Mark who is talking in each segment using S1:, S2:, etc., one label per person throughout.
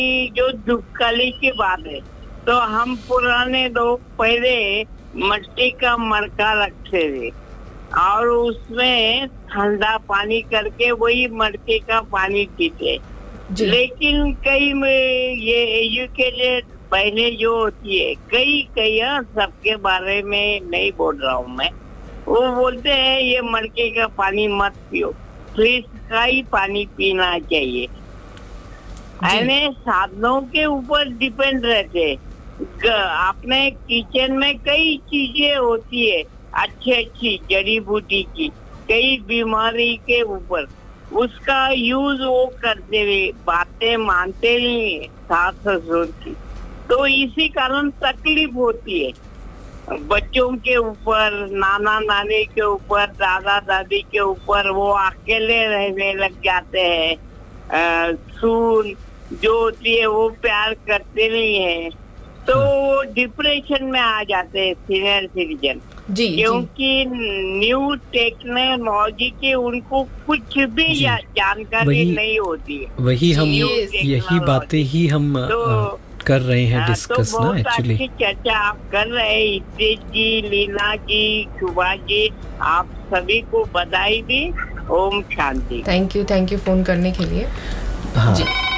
S1: जो दुखकाली की बात है, तो हम पुराने लोग पहले मिट्टी का मटका रखते थे और उसमें ठंडा पानी करके वही मटके का पानी पीते। लेकिन कई में ये एजुकेटेड पहले जो होती है, कई सबके बारे में नहीं बोल रहा हूँ मैं, वो बोलते हैं ये मटके का पानी मत पियो, फ्रिज का ही पानी पीना चाहिए। ऐसे साधनों के ऊपर डिपेंड रहते। अपने किचन में कई चीजें होती है अच्छी जड़ी बूटी की, कई बीमारी के ऊपर उसका यूज वो करते हुए बातें मानते नहीं है सास ससुर की, तो इसी कारण तकलीफ होती है बच्चों के ऊपर, नाना नानी के ऊपर, दादा दादी के ऊपर। वो अकेले रहने लग जाते हैं, सून जो होती है वो प्यार करते नहीं है, तो वो डिप्रेशन में आ जाते हैं सीनियर सिटीजन। क्योंकि न्यू टेक्नोलॉजी की उनको कुछ भी जानकारी नहीं होती है।
S2: वही हम यही बातें ही हम कर रहे हैं डिस्कस ना एक्चुअली।
S1: अच्छी चर्चा आप कर रहे हैं हितेश जी, लीना जी, सुभाष जी, आप सभी को बधाई दी। Om Shanti.
S3: Thank you phone करने के लिए।
S2: हाँ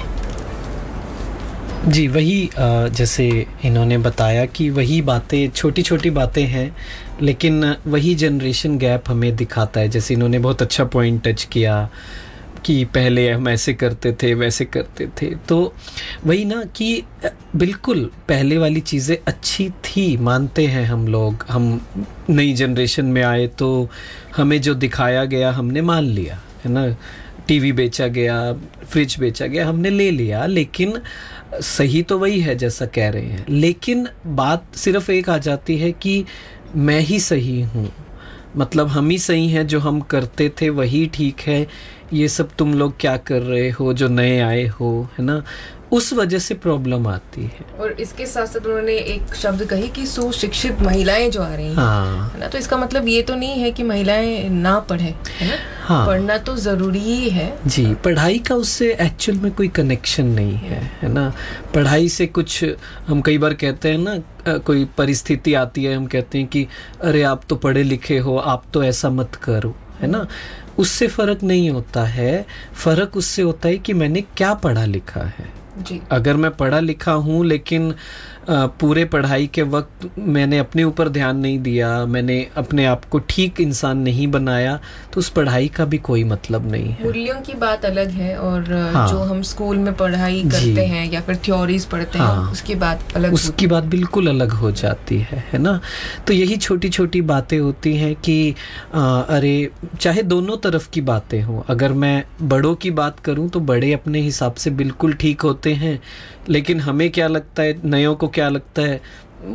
S2: जी वही जैसे इन्होंने बताया कि वही बातें छोटी छोटी बातें हैं, लेकिन वही जनरेशन गैप हमें दिखाता है। जैसे इन्होंने बहुत अच्छा पॉइंट टच किया कि पहले हम ऐसे करते थे वैसे करते थे, तो वही ना कि बिल्कुल पहले वाली चीज़ें अच्छी थी, मानते हैं हम लोग। हम नई जनरेशन में आए तो हमें जो दिखाया गया हमने मान लिया, है ना। टीवी बेचा गया, फ्रिज बेचा गया, हमने ले लिया, लेकिन सही तो वही है जैसा कह रहे हैं। लेकिन बात सिर्फ एक आ जाती है कि मैं ही सही हूँ, मतलब हम ही सही हैं, जो हम करते थे वही ठीक है, ये सब तुम लोग क्या कर रहे हो जो नए आए हो, है ना। उस वजह से प्रॉब्लम आती है।
S3: और इसके साथ साथ उन्होंने एक शब्द कही कि सुशिक्षित महिलाएं जो आ रही हैं, है ना, तो इसका मतलब ये तो नहीं है कि महिलाएं ना पढ़े, है ना। पढ़ना तो जरूरी ही है
S2: जी। पढ़ाई का उससे एक्चुअल में कोई कनेक्शन नहीं है ना। पढ़ाई से कुछ हम कई बार कहते हैं ना, कोई परिस्थिति आती है, हम कहते हैं कि अरे आप तो पढ़े लिखे हो, आप तो ऐसा मत करो, है ना। उससे फर्क नहीं होता है, फर्क उससे होता है कि मैंने क्या पढ़ा लिखा है
S3: जी।
S2: अगर मैं पढ़ा लिखा हूँ लेकिन पूरे पढ़ाई के वक्त मैंने अपने ऊपर ध्यान नहीं दिया, मैंने अपने आप को ठीक इंसान नहीं बनाया, तो उस पढ़ाई का भी कोई मतलब नहीं है।
S3: मूल्यों की बात अलग है, और जो हम स्कूल में पढ़ाई करते हैं या फिर थ्योरीज पढ़ते हैं, उसकी बात अलग,
S2: उसकी बात बिल्कुल अलग हो जाती है ना। तो यही छोटी छोटी बातें होती हैं कि अरे चाहे दोनों तरफ की बातें हों, अगर मैं बड़ों की बात करूं तो बड़े अपने हिसाब से बिल्कुल ठीक होते हैं, लेकिन हमें क्या लगता है, नयों को क्या लगता है,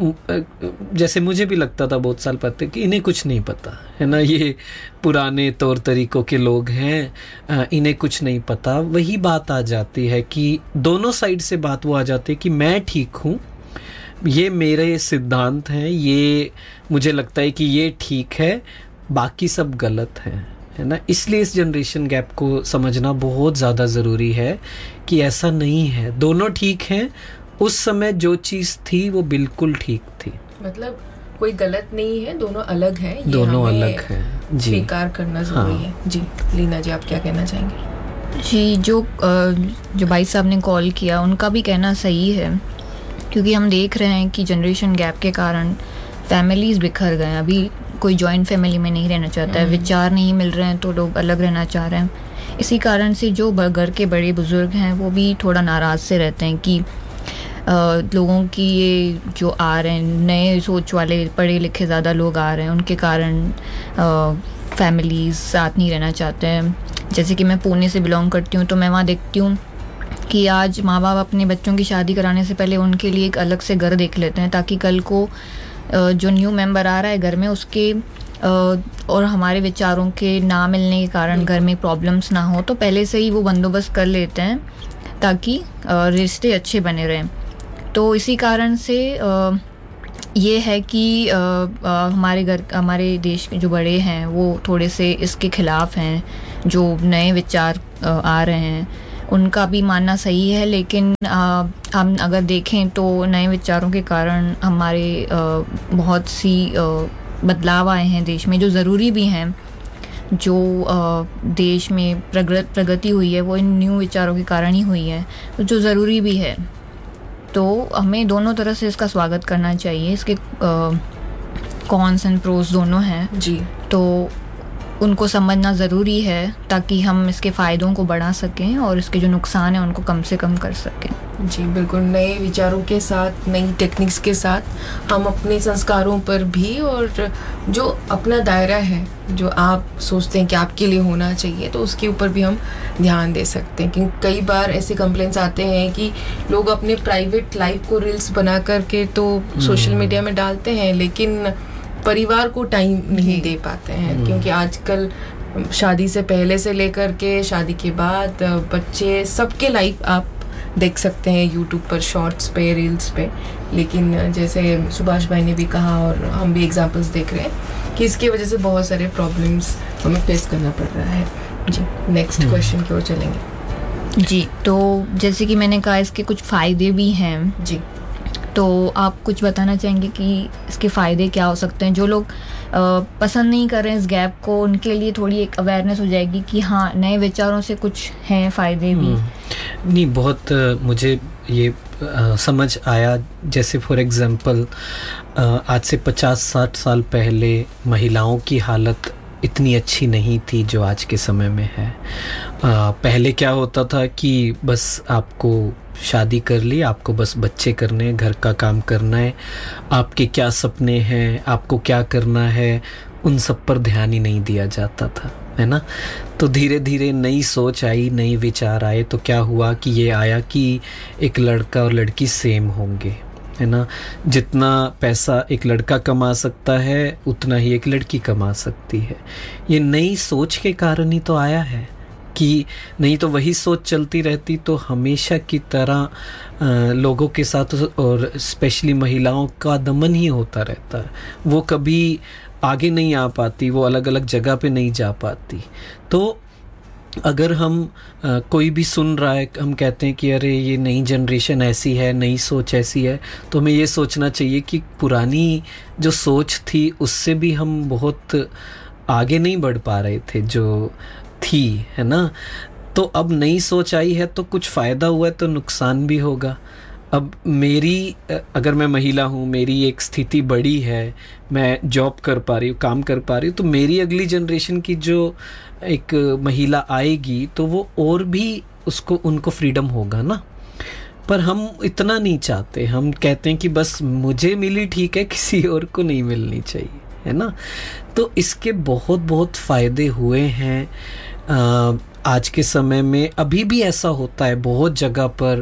S2: जैसे मुझे भी लगता था बहुत साल पहले कि इन्हें कुछ नहीं पता, है ना, ये पुराने तौर तरीकों के लोग हैं, इन्हें कुछ नहीं पता। वही बात आ जाती है कि दोनों साइड से बात वो आ जाती है कि मैं ठीक हूँ, ये मेरे सिद्धांत हैं, ये मुझे लगता है कि ये ठीक है, बाकी सब गलत है ना। इसलिए इस जनरेशन गैप को समझना बहुत ज़्यादा ज़रूरी है कि ऐसा नहीं है, दोनों ठीक हैं। उस समय जो चीज़ थी वो बिल्कुल ठीक थी,
S3: मतलब कोई गलत नहीं है, दोनों अलग हैं, ये
S2: दोनों अलग हैं जी,
S3: स्वीकार करना ज़रूरी है जी। लीना जी, आप क्या कहना चाहेंगे?
S4: जी, जो भाई साहब ने कॉल किया उनका भी कहना सही है, क्योंकि हम देख रहे हैं कि जनरेशन गैप के कारण फैमिलीज बिखर गए हैं। अभी कोई जॉइंट फैमिली में नहीं रहना चाहता है, विचार नहीं मिल रहे हैं तो लोग अलग रहना चाह रहे हैं। इसी कारण से जो घर के बड़े बुजुर्ग हैं वो भी थोड़ा नाराज़ से रहते हैं कि लोगों की ये जो आ रहे हैं नए सोच वाले पढ़े लिखे ज़्यादा लोग आ रहे हैं, उनके कारण फैमिलीज साथ नहीं रहना चाहते हैं। जैसे कि मैं पुणे से बिलोंग करती हूँ, तो मैं वहाँ देखती हूँ कि आज माँ बाप अपने बच्चों की शादी कराने से पहले उनके लिए एक अलग से घर देख लेते हैं, ताकि कल को जो न्यू मेंबर आ रहा है घर में उसके और हमारे विचारों के ना मिलने के कारण घर में प्रॉब्लम्स ना हो, तो पहले से ही वो बंदोबस्त कर लेते हैं ताकि रिश्ते अच्छे बने रहें। तो इसी कारण से ये है कि हमारे देश के जो बड़े हैं वो थोड़े से इसके खिलाफ हैं, जो नए विचार आ रहे हैं उनका भी मानना सही है, लेकिन हम अगर देखें तो नए विचारों के कारण हमारे बहुत सी बदलाव आए हैं देश में, जो ज़रूरी भी हैं। जो देश में प्रगति हुई है वो इन न्यू विचारों के कारण ही हुई है, जो ज़रूरी भी है। तो हमें दोनों तरह से इसका स्वागत करना चाहिए। इसके कॉन्स एंड प्रोस दोनों हैं
S3: जी,
S4: तो उनको समझना ज़रूरी है ताकि हम इसके फ़ायदों को बढ़ा सकें और इसके जो नुकसान हैं उनको कम से कम कर सकें।
S3: जी बिल्कुल, नए विचारों के साथ, नई टेक्निक्स के साथ हम अपने संस्कारों पर भी, और जो अपना दायरा है जो आप सोचते हैं कि आपके लिए होना चाहिए, तो उसके ऊपर भी हम ध्यान दे सकते हैं। क्योंकि कई बार ऐसे कंप्लेंट्स आते हैं कि लोग अपने प्राइवेट लाइफ को रील्स बना करके तो सोशल मीडिया में डालते हैं, लेकिन परिवार को टाइम नहीं दे पाते हैं। क्योंकि आजकल शादी से पहले से लेकर के शादी के बाद बच्चे सबके लाइफ आप देख सकते हैं यूट्यूब पर, शॉर्ट्स पे, रील्स पे। लेकिन जैसे सुभाष भाई ने भी कहा और हम भी एग्जांपल्स देख रहे हैं कि इसकी वजह से बहुत सारे प्रॉब्लम्स हमें फेस करना पड़ रहा है। जी, नेक्स्ट क्वेश्चन की ओर चलेंगे।
S4: जी, तो जैसे कि मैंने कहा इसके कुछ फ़ायदे भी हैं
S3: जी,
S4: तो आप कुछ बताना चाहेंगे कि इसके फ़ायदे क्या हो सकते हैं? जो लोग पसंद नहीं कर रहे हैं इस गैप को, उनके लिए थोड़ी एक अवेयरनेस हो जाएगी कि हाँ, नए विचारों से कुछ हैं फ़ायदे भी।
S2: नहीं, बहुत मुझे ये समझ आया। जैसे फॉर एग्जांपल आज से 50-60 साल पहले महिलाओं की हालत इतनी अच्छी नहीं थी जो आज के समय में है। पहले क्या होता था कि बस आपको शादी कर ली, आपको बस बच्चे करने हैं, घर का काम करना है, आपके क्या सपने हैं, आपको क्या करना है, उन सब पर ध्यान ही नहीं दिया जाता था, है ना। तो धीरे धीरे नई सोच आई, नई विचार आए, तो क्या हुआ कि ये आया कि एक लड़का और लड़की सेम होंगे, है ना। जितना पैसा एक लड़का कमा सकता है उतना ही एक लड़की कमा सकती है। ये नई सोच के कारण ही तो आया है, कि नहीं तो वही सोच चलती रहती तो हमेशा की तरह लोगों के साथ और स्पेशली महिलाओं का दमन ही होता रहता है। वो कभी आगे नहीं आ पाती, वो अलग अलग जगह पे नहीं जा पाती। तो अगर हम कोई भी सुन रहा है, हम कहते हैं कि अरे ये नई जनरेशन ऐसी है, नई सोच ऐसी है, तो हमें ये सोचना चाहिए कि पुरानी जो सोच थी उससे भी हम बहुत आगे नहीं बढ़ पा रहे थे जो थी, है ना। तो अब नई सोच आई है तो कुछ फ़ायदा हुआ है तो नुकसान भी होगा। अब मेरी, अगर मैं महिला हूँ, मेरी एक स्थिति बड़ी है, मैं जॉब कर पा रही हूँ, काम कर पा रही हूँ, तो मेरी अगली जनरेशन की जो एक महिला आएगी तो वो और भी उनको फ्रीडम होगा ना। पर हम इतना नहीं चाहते, हम कहते हैं कि बस मुझे मिली ठीक है, किसी और को नहीं मिलनी चाहिए, है ना। तो इसके बहुत बहुत फ़ायदे हुए हैं। आज के समय में अभी भी ऐसा होता है बहुत जगह पर।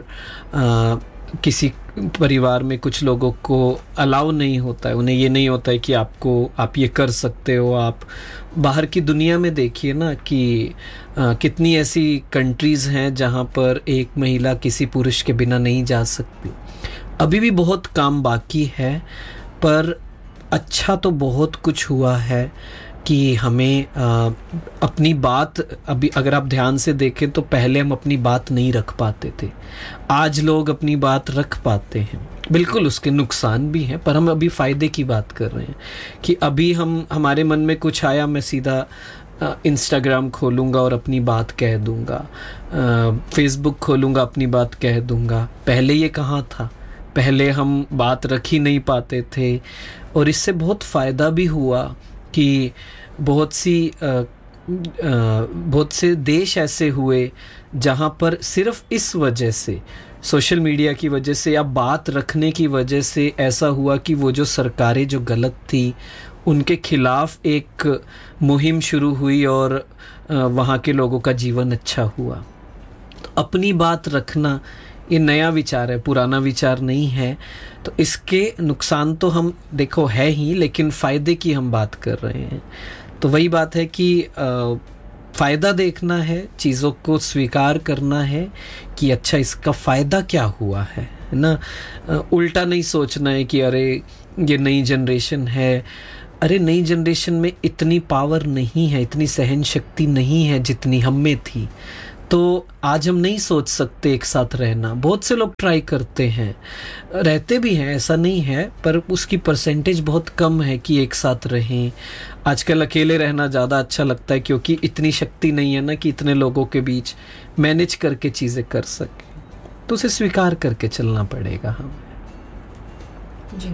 S2: किसी परिवार में कुछ लोगों को अलाउ नहीं होता है, उन्हें ये नहीं होता है कि आप ये कर सकते हो। आप बाहर की दुनिया में देखिए ना कि कितनी ऐसी कंट्रीज़ हैं जहाँ पर एक महिला किसी पुरुष के बिना नहीं जा सकती। अभी भी बहुत काम बाकी है, पर अच्छा तो बहुत कुछ हुआ है कि हमें अपनी बात, अभी अगर आप ध्यान से देखें तो पहले हम अपनी बात नहीं रख पाते थे, आज लोग अपनी बात रख पाते हैं। बिल्कुल उसके नुकसान भी हैं, पर हम अभी फ़ायदे की बात कर रहे हैं कि अभी हमारे मन में कुछ आया, मैं सीधा इंस्टाग्राम खोलूँगा और अपनी बात कह दूँगा, फेसबुक खोलूँगा, अपनी बात कह दूँगा। पहले ये कहाँ था, पहले हम बात रख ही नहीं पाते थे। और इससे बहुत फ़ायदा भी हुआ कि बहुत से देश ऐसे हुए जहाँ पर सिर्फ इस वजह से, सोशल मीडिया की वजह से या बात रखने की वजह से ऐसा हुआ कि वो जो सरकारें जो गलत थी उनके खिलाफ एक मुहिम शुरू हुई और वहाँ के लोगों का जीवन अच्छा हुआ। तो अपनी बात रखना ये नया विचार है, पुराना विचार नहीं है। तो इसके नुकसान तो हम देखो है ही, लेकिन फ़ायदे की हम बात कर रहे हैं। तो वही बात है कि फ़ायदा देखना है, चीज़ों को स्वीकार करना है कि अच्छा इसका फ़ायदा क्या हुआ है ना। उल्टा नहीं सोचना है कि अरे ये नई जनरेशन है, अरे नई जनरेशन में इतनी पावर नहीं है, इतनी सहन शक्ति नहीं है जितनी हम में थी। तो आज हम नहीं सोच सकते एक साथ रहना। बहुत से लोग ट्राई करते हैं, रहते भी हैं, ऐसा नहीं है, पर उसकी परसेंटेज बहुत कम है कि एक साथ रहें। आजकल अकेले रहना ज़्यादा अच्छा लगता है, क्योंकि इतनी शक्ति नहीं है ना कि इतने लोगों के बीच मैनेज करके चीज़ें कर सके। तो उसे स्वीकार करके चलना पड़ेगा हमें।
S3: जी।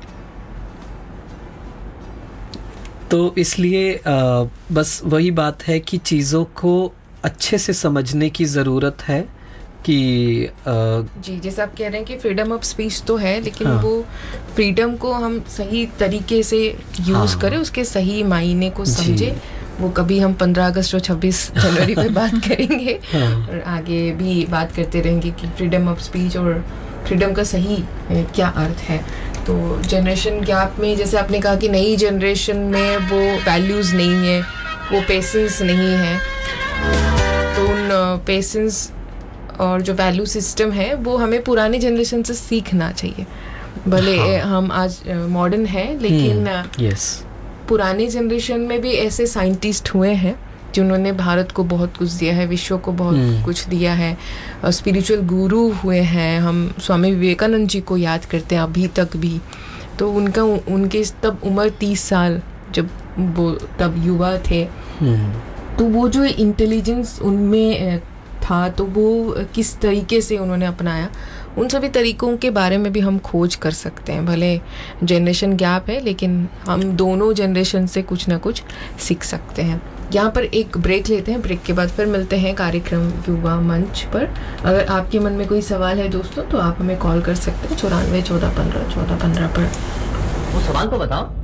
S2: तो इसलिए बस वही बात है कि चीज़ों को अच्छे से समझने की ज़रूरत है कि
S3: जी, जैसे आप कह रहे हैं कि फ्रीडम ऑफ स्पीच तो है, लेकिन
S2: हाँ।
S3: वो फ्रीडम को हम सही तरीके से यूज़
S2: हाँ।
S3: करें, उसके सही मायने को
S2: जी।
S3: समझे। वो कभी हम 15 अगस्त और 26 जनवरी पे बात करेंगे
S2: हाँ।
S3: और आगे भी बात करते रहेंगे कि फ्रीडम ऑफ स्पीच और फ्रीडम का सही क्या अर्थ है। तो जनरेशन गैप में जैसे आपने कहा कि नई जनरेशन में वो वैल्यूज़ नहीं है, वो पेशेंस नहीं है, तो उन पेशेंस और जो वैल्यू सिस्टम है वो हमें पुराने जनरेशन से सीखना चाहिए। भले हम आज मॉडर्न हैं, लेकिन
S2: यस,
S3: पुराने जनरेशन में भी ऐसे साइंटिस्ट हुए हैं जिन्होंने भारत को बहुत कुछ दिया है, विश्व को बहुत कुछ दिया है। स्पिरिचुअल गुरु हुए हैं, हम स्वामी विवेकानंद जी को याद करते हैं अभी तक भी। तो उनके तब उम्र 30 साल, जब वो तब युवा थे, तो वो जो इंटेलिजेंस उनमें था, तो वो किस तरीके से उन्होंने अपनाया, उन सभी तरीकों के बारे में भी हम खोज कर सकते हैं। भले जनरेशन गैप है, लेकिन हम दोनों जनरेशन से कुछ ना कुछ सीख सकते हैं। यहाँ पर एक ब्रेक लेते हैं, ब्रेक के बाद फिर मिलते हैं कार्यक्रम युवा मंच पर। अगर आपके मन में कोई सवाल है दोस्तों, तो आप हमें कॉल कर सकते हैं 94 14 15 14 15 पर।
S5: वो सवाल तो बताओ।